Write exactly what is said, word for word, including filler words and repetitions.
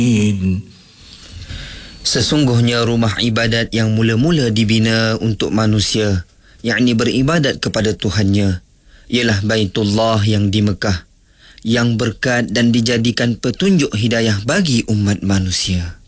Sesungguhnya rumah ibadat yang mula-mula dibina untuk manusia, yakni beribadat kepada Tuhannya, ialah Baitullah yang di Mekah, yang berkat dan dijadikan petunjuk hidayah bagi umat manusia.